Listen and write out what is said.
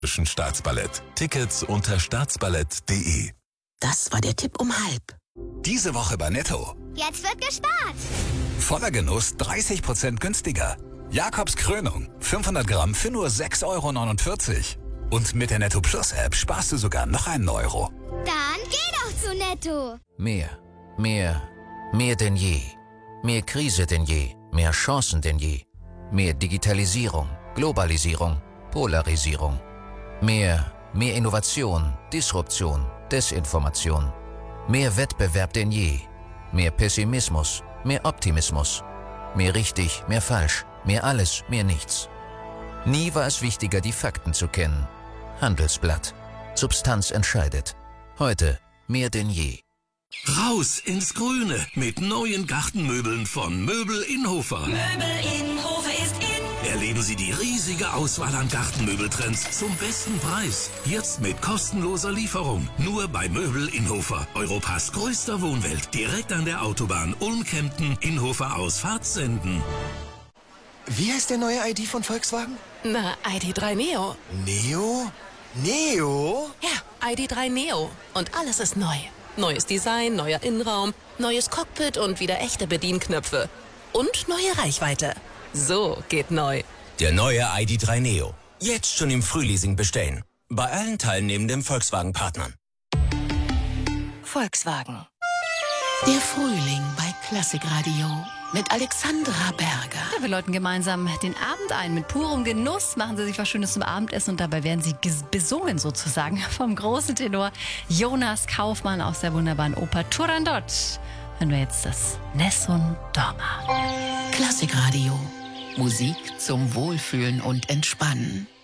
Staatsballett. Tickets unter staatsballett.de. Das war der Tipp um halb. Diese Woche bei Netto. Jetzt wird gespart. Voller Genuss 30% günstiger. Jakobs Krönung 500 Gramm für nur 6,49 €. Und mit der Netto Plus App sparst du sogar noch einen Euro. Dann geh doch zu Netto. Mehr denn je. Mehr Krise denn je. Mehr Chancen denn je. Mehr Digitalisierung, Globalisierung, Polarisierung. Mehr Innovation, Disruption, Desinformation. Mehr Wettbewerb denn je. Mehr Pessimismus, mehr Optimismus. Mehr richtig, mehr falsch, mehr alles, mehr nichts. Nie war es wichtiger, die Fakten zu kennen. Handelsblatt. Substanz entscheidet. Heute mehr denn je. Raus ins Grüne mit neuen Gartenmöbeln von Möbel Inhofer. Möbel Inhofer ist in. Erleben Sie die riesige Auswahl an Gartenmöbeltrends zum besten Preis. Jetzt mit kostenloser Lieferung. Nur bei Möbel Inhofer. Europas größter Wohnwelt. Direkt an der Autobahn Ulm-Kempten, Inhofer Ausfahrt Senden. Wie heißt der neue ID von Volkswagen? Na, ID3 Neo. Neo? Neo? Ja, ID3 Neo. Und alles ist neu. Neues Design, neuer Innenraum, neues Cockpit und wieder echte Bedienknöpfe. Und neue Reichweite. So geht neu. Der neue ID3 Neo. Jetzt schon im Frühleasing bestellen. Bei allen teilnehmenden Volkswagen-Partnern. Volkswagen. Der Frühling bei Klassikradio mit Alexandra Berger. Ja, wir läuten gemeinsam den Abend ein. Mit purem Genuss machen Sie sich was Schönes zum Abendessen und dabei werden Sie besungen sozusagen vom großen Tenor Jonas Kaufmann aus der wunderbaren Oper Turandot. Hören wir jetzt das Nessun Dorma. Klassikradio. Musik zum Wohlfühlen und Entspannen.